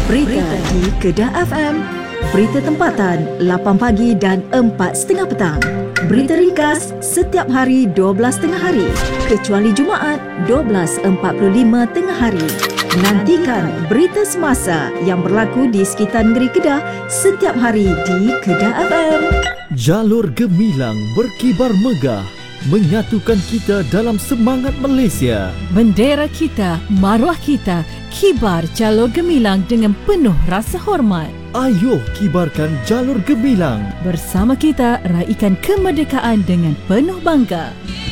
Berita di Kedah FM. Berita tempatan 8 pagi dan 4.30 petang. Berita ringkas setiap hari 12.30 hari kecuali Jumaat 12.45 tengah hari. Nantikan berita semasa yang berlaku di sekitar negeri Kedah setiap hari di Kedah FM. Jalur Gemilang berkibar megah, menyatukan kita dalam semangat Malaysia. Bendera kita, maruah kita, kibar Jalur Gemilang dengan penuh rasa hormat. Ayuh kibarkan Jalur Gemilang. Bersama kita raikan kemerdekaan dengan penuh bangga.